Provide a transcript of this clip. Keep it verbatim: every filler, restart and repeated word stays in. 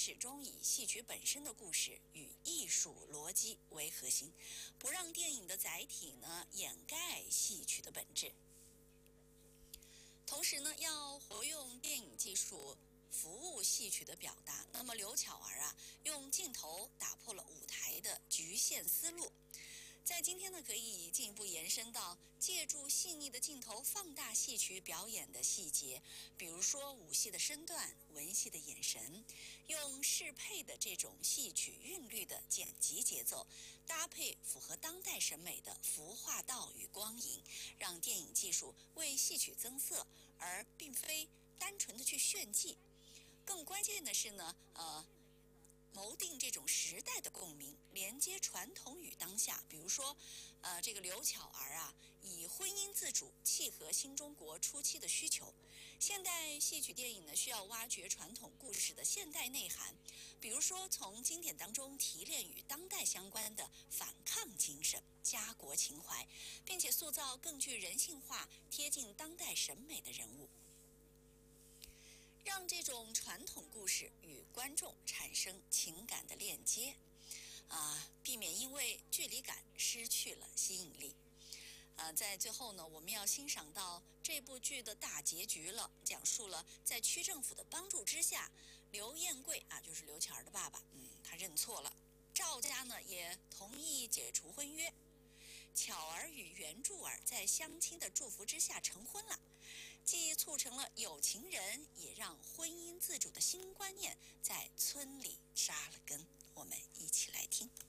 始终以戏曲本身的故事与艺术逻辑为核心，不让电影的载体呢掩盖戏曲的本质。同时呢，要活用电影技术服务戏曲的表达。那么刘巧儿啊，用镜头打破了舞台的局限思路。在今天呢，可以进一步延伸到借助细腻的镜头放大戏曲表演的细节，比如说武戏的身段、文戏的眼神，用适配的这种戏曲韵律的剪辑节奏，搭配符合当代审美的服化道与光影，让电影技术为戏曲增色，而并非单纯的去炫技。更关键的是呢，呃。谋定这种时代的共鸣，连接传统与当下。比如说，呃，这个刘巧儿啊，以婚姻自主契合新中国初期的需求。现代戏曲电影呢，需要挖掘传统故事的现代内涵，比如说从经典当中提炼与当代相关的反抗精神、家国情怀，并且塑造更具人性化、贴近当代审美的人物。让这种传统故事与观众产生情感的链接，啊，避免因为距离感失去了吸引力。啊，在最后呢，我们要欣赏到这部剧的大结局了，讲述了在区政府的帮助之下，刘彦贵啊，就是刘巧儿的爸爸，嗯，他认错了，赵家呢也同意解除婚约。巧儿与袁柱儿在乡亲的祝福之下成婚了，既促成了有情人，也让婚姻自主的新观念在村里扎了根。我们一起来听。